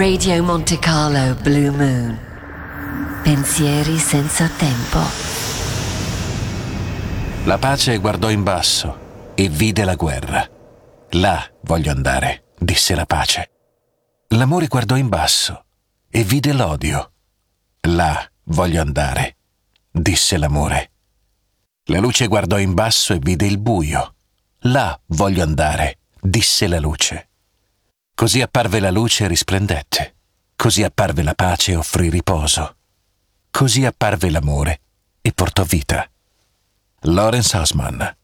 Radio Monte Carlo Blue Moon. Pensieri senza tempo. La pace guardò in basso e vide la guerra. Là voglio andare, disse la pace. L'amore guardò in basso e vide l'odio. Là voglio andare, disse l'amore. La luce guardò in basso e vide il buio. Là voglio andare, disse la luce. Così apparve la luce e risplendette. Così apparve la pace e offrì riposo. Così apparve l'amore e portò vita. Lawrence Osman.